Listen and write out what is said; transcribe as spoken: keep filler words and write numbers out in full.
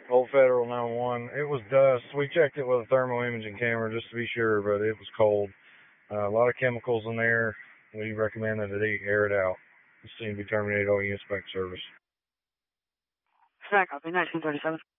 Old Federal nine one one. It was dust. We checked it with a thermal imaging camera just to be sure, but it was cold. Uh, a lot of chemicals in there. We recommend that they air it out. This seemed to be terminated all unit spec service. Stack copy, nineteen thirty-seven.